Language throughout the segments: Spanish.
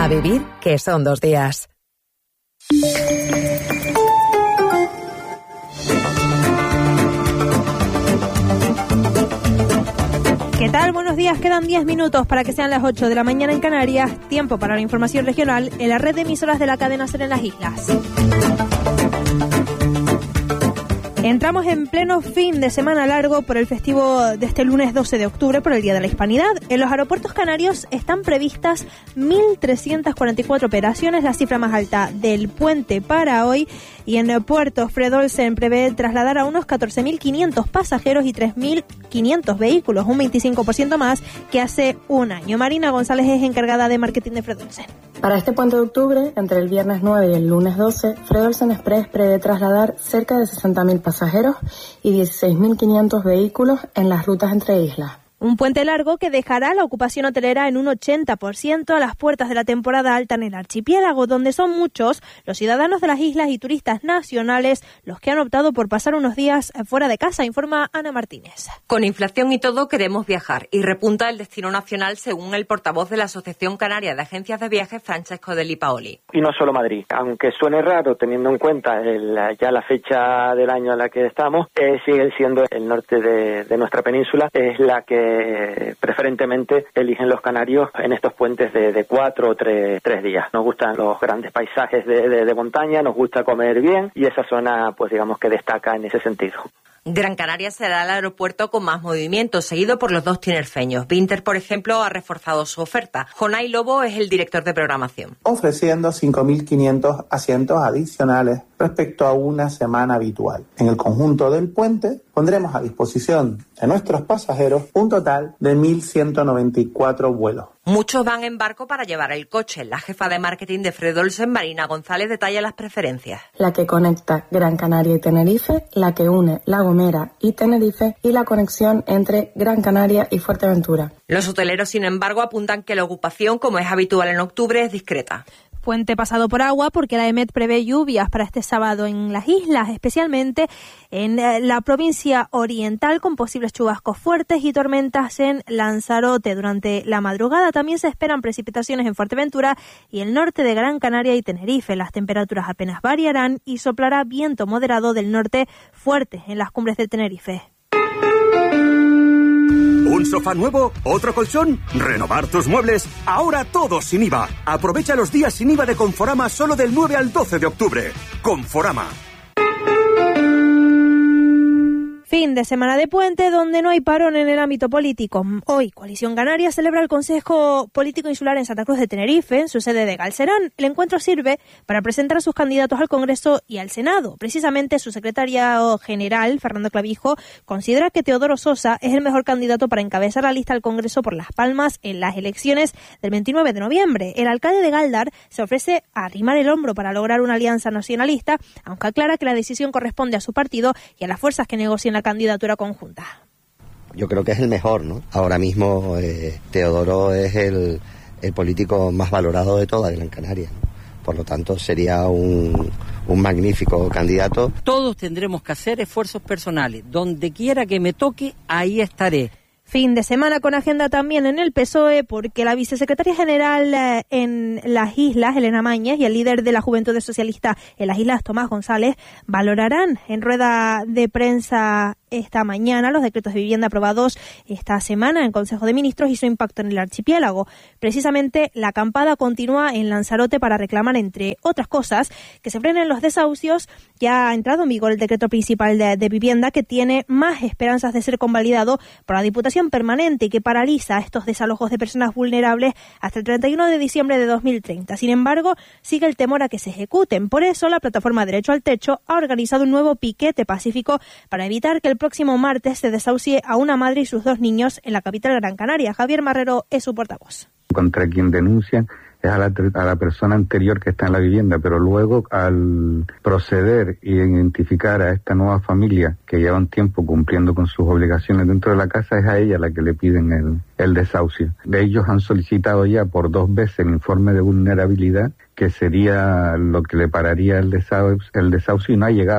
A vivir, que son 2 días. ¿Qué tal? Buenos días. Quedan 10 minutos para que sean las 8 de la mañana en Canarias. Tiempo para la información regional en la red de emisoras de la cadena SER en las islas. Entramos en pleno fin de semana largo por el festivo de este lunes 12 de octubre, por el Día de la Hispanidad. En los aeropuertos canarios están previstas 1.344 operaciones, la cifra más alta del puente para hoy. Y en Puerto Fred Olsen prevé trasladar a unos 14.500 pasajeros y 3.500 vehículos, un 25% más que hace un año. Marina González es encargada de marketing de Fred Olsen. Para este puente de octubre, entre el viernes 9 y el lunes 12, Fred Olsen Express prevé trasladar cerca de 60.000 pasajeros y 16.500 vehículos en las rutas entre islas. Un puente largo que dejará la ocupación hotelera en un 80% a las puertas de la temporada alta en el archipiélago, donde son muchos los ciudadanos de las islas y turistas nacionales los que han optado por pasar unos días fuera de casa, informa Ana Martínez. Con inflación y todo queremos viajar y repunta el destino nacional, según el portavoz de la Asociación Canaria de Agencias de Viajes, Francesco de Lipaoli. Y no solo Madrid, aunque suene raro teniendo en cuenta ya la fecha del año en la que estamos, sigue siendo el norte de nuestra península, es la que preferentemente eligen los canarios en estos puentes de 4 o 3 días. Nos gustan los grandes paisajes de montaña, nos gusta comer bien y esa zona, pues digamos que destaca en ese sentido. Gran Canaria será el aeropuerto con más movimiento, seguido por los dos tinerfeños. Vinter, por ejemplo, ha reforzado su oferta. Jonay Lobo es el director de programación. Ofreciendo 5.500 asientos adicionales respecto a una semana habitual. En el conjunto del puente pondremos a disposición de nuestros pasajeros un total de 1.194 vuelos. Muchos van en barco para llevar el coche. La jefa de marketing de Fred Olsen, Marina González, detalla las preferencias. La que conecta Gran Canaria y Tenerife, la que une La Gomera y Tenerife y la conexión entre Gran Canaria y Fuerteventura. Los hoteleros, sin embargo, apuntan que la ocupación, como es habitual en octubre, es discreta. Puente pasado por agua porque la EMET prevé lluvias para este sábado en las islas, especialmente en la provincia oriental, con posibles chubascos fuertes y tormentas en Lanzarote. Durante la madrugada también se esperan precipitaciones en Fuerteventura y el norte de Gran Canaria y Tenerife. Las temperaturas apenas variarán y soplará viento moderado del norte fuerte en las cumbres de Tenerife. ¿Un sofá nuevo? ¿Otro colchón? ¿Renovar tus muebles? Ahora todo sin IVA. Aprovecha los días sin IVA de Conforama solo del 9 al 12 de octubre. Conforama. Fin de semana de puente donde no hay parón en el ámbito político. Hoy, Coalición Canaria celebra el Consejo Político Insular en Santa Cruz de Tenerife, en su sede de Galcerán. El encuentro sirve para presentar a sus candidatos al Congreso y al Senado. Precisamente su secretario general, Fernando Clavijo, considera que Teodoro Sosa es el mejor candidato para encabezar la lista al Congreso por Las Palmas en las elecciones del 29 de noviembre. El alcalde de Galdar se ofrece a arrimar el hombro para lograr una alianza nacionalista, aunque aclara que la decisión corresponde a su partido y a las fuerzas que negocien la candidatura conjunta. Yo creo que es el mejor, ¿no? Ahora mismo Teodoro es el político más valorado de toda Gran Canaria, ¿no? Por lo tanto sería un magnífico candidato. Todos tendremos que hacer esfuerzos personales. Donde quiera que me toque, ahí estaré. Fin de semana con agenda también en el PSOE, porque la vicesecretaria general en las islas, Elena Mañez, y el líder de la Juventud Socialista en las islas, Tomás González, valorarán en rueda de prensa esta mañana los decretos de vivienda aprobados esta semana en Consejo de Ministros y su impacto en el archipiélago. Precisamente la acampada continúa en Lanzarote para reclamar, entre otras cosas, que se frenen los desahucios. Ya ha entrado en vigor el decreto principal de vivienda, que tiene más esperanzas de ser convalidado por la Diputación Permanente y que paraliza estos desalojos de personas vulnerables hasta el 31 de diciembre de 2030. Sin embargo, sigue el temor a que se ejecuten. Por eso, la plataforma Derecho al Techo ha organizado un nuevo piquete pacífico para evitar que el próximo martes se desahucie a una madre y sus 2 niños en la capital Gran Canaria. Javier Marrero es su portavoz. Contra quien denuncian es a la persona anterior que está en la vivienda, pero luego al proceder e identificar a esta nueva familia que lleva un tiempo cumpliendo con sus obligaciones dentro de la casa, es a ella la que le piden el desahucio. Ellos han solicitado ya por 2 veces el informe de vulnerabilidad, que sería lo que le pararía el desahucio, y no ha llegado.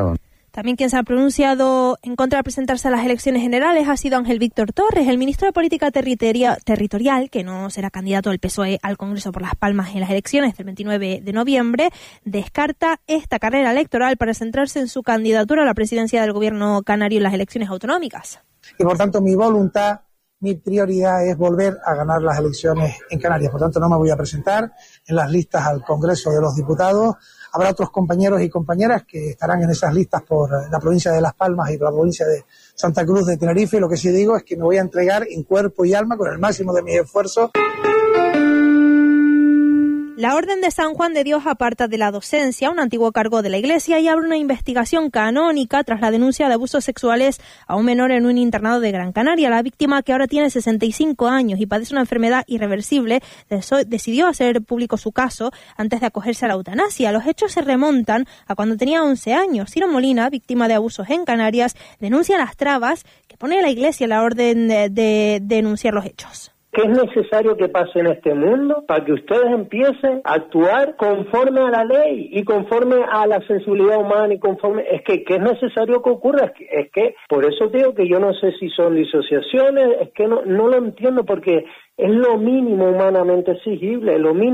También quien se ha pronunciado en contra de presentarse a las elecciones generales ha sido Ángel Víctor Torres, el ministro de Política Territorial, que no será candidato del PSOE al Congreso por Las Palmas en las elecciones del 29 de noviembre, descarta esta carrera electoral para centrarse en su candidatura a la presidencia del gobierno canario en las elecciones autonómicas. Y por tanto mi voluntad, mi prioridad es volver a ganar las elecciones en Canarias. Por tanto no me voy a presentar en las listas al Congreso de los Diputados. Habrá otros compañeros y compañeras que estarán en esas listas por la provincia de Las Palmas y por la provincia de Santa Cruz de Tenerife. Y lo que sí digo es que me voy a entregar en cuerpo y alma con el máximo de mis esfuerzos. La Orden de San Juan de Dios aparta de la docencia un antiguo cargo de la Iglesia y abre una investigación canónica tras la denuncia de abusos sexuales a un menor en un internado de Gran Canaria. La víctima, que ahora tiene 65 años y padece una enfermedad irreversible, decidió hacer público su caso antes de acogerse a la eutanasia. Los hechos se remontan a cuando tenía 11 años. Ciro Molina, víctima de abusos en Canarias, denuncia las trabas que pone la Iglesia a la orden de denunciar los hechos. ¿Qué es necesario que pase en este mundo para que ustedes empiecen a actuar conforme a la ley y conforme a la sensibilidad humana y conforme... ¿Qué es necesario que ocurra? Es que por eso digo que yo no sé si son disociaciones, es que no lo entiendo, porque es lo mínimo humanamente exigible,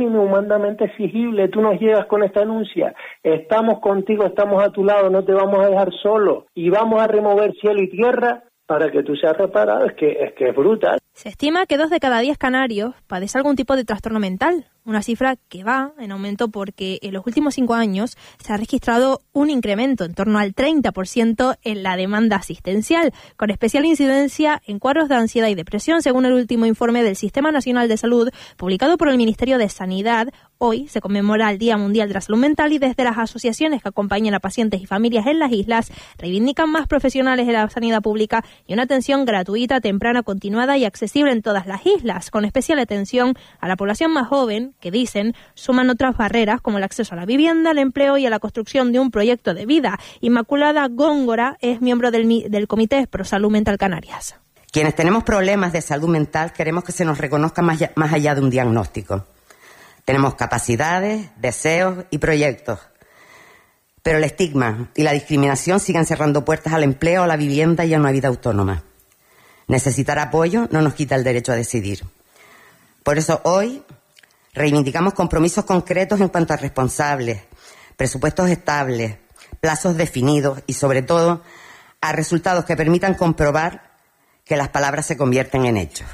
Tú nos llegas con esta denuncia, estamos contigo, estamos a tu lado, no te vamos a dejar solo y vamos a remover cielo y tierra para que tú seas reparado. Es que es brutal. Se estima que 2 de cada 10 canarios padece algún tipo de trastorno mental, una cifra que va en aumento porque en los últimos 5 años se ha registrado un incremento en torno al 30% en la demanda asistencial, con especial incidencia en cuadros de ansiedad y depresión, según el último informe del Sistema Nacional de Salud publicado por el Ministerio de Sanidad. Hoy se conmemora el Día Mundial de la Salud Mental y desde las asociaciones que acompañan a pacientes y familias en las islas reivindican más profesionales de la sanidad pública y una atención gratuita, temprana, continuada y accesible en todas las islas, con especial atención a la población más joven, que dicen suman otras barreras como el acceso a la vivienda, al empleo y a la construcción de un proyecto de vida. Inmaculada Góngora es miembro del Comité Pro Salud Mental Canarias. Quienes tenemos problemas de salud mental queremos que se nos reconozca más allá de un diagnóstico. Tenemos capacidades, deseos y proyectos, pero el estigma y la discriminación siguen cerrando puertas al empleo, a la vivienda y a una vida autónoma. Necesitar apoyo no nos quita el derecho a decidir. Por eso hoy reivindicamos compromisos concretos en cuanto a responsables, presupuestos estables, plazos definidos y, sobre todo, a resultados que permitan comprobar que las palabras se convierten en hechos.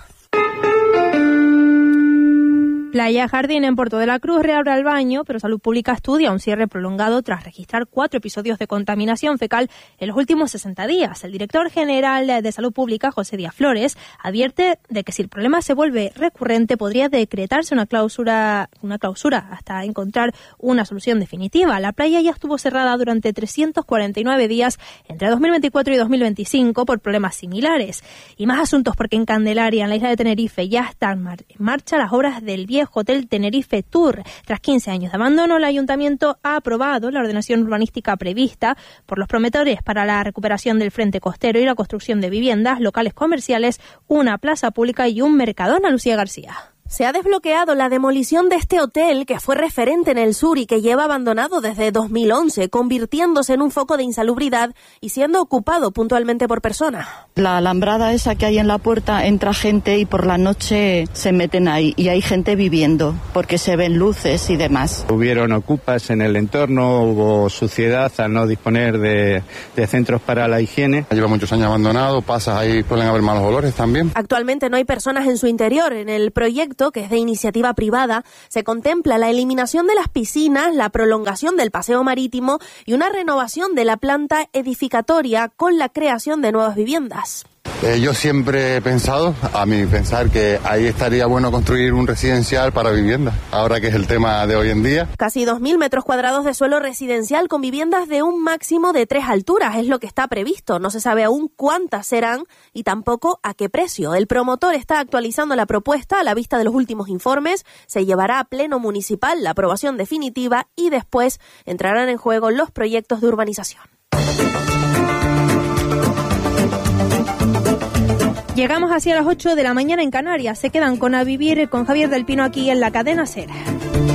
Playa Jardín en Puerto de la Cruz reabre el baño, pero Salud Pública estudia un cierre prolongado tras registrar 4 episodios de contaminación fecal en los últimos 60 días. El director general de Salud Pública, José Díaz Flores, advierte de que si el problema se vuelve recurrente podría decretarse una clausura hasta encontrar una solución definitiva. La playa ya estuvo cerrada durante 349 días entre 2024 y 2025 por problemas similares. Y más asuntos, porque en Candelaria, en la isla de Tenerife, ya están en marcha las obras del viejo Hotel Tenerife Tour. Tras 15 años de abandono, el Ayuntamiento ha aprobado la ordenación urbanística prevista por los promotores para la recuperación del frente costero y la construcción de viviendas, locales comerciales, una plaza pública y un Mercadona. Lucía García. Se ha desbloqueado la demolición de este hotel que fue referente en el sur y que lleva abandonado desde 2011, convirtiéndose en un foco de insalubridad y siendo ocupado puntualmente por personas. La alambrada esa que hay en la puerta, entra gente y por la noche se meten ahí y hay gente viviendo porque se ven luces y demás. Hubieron ocupas en el entorno, hubo suciedad al no disponer de centros para la higiene. Lleva muchos años abandonado, pasas ahí, pueden haber malos olores también. Actualmente no hay personas en su interior. En el proyecto, que es de iniciativa privada, se contempla la eliminación de las piscinas, la prolongación del paseo marítimo y una renovación de la planta edificatoria con la creación de nuevas viviendas. Yo siempre he pensado, a mi pensar, que ahí estaría bueno construir un residencial para vivienda, ahora que es el tema de hoy en día. Casi 2.000 metros cuadrados de suelo residencial con viviendas de un máximo de 3 alturas es lo que está previsto. No se sabe aún cuántas serán y tampoco a qué precio. El promotor está actualizando la propuesta a la vista de los últimos informes. Se llevará a pleno municipal la aprobación definitiva y después entrarán en juego los proyectos de urbanización. Llegamos hacia las 8 de la mañana en Canarias. Se quedan con A Vivir con Javier del Pino aquí en la cadena SER.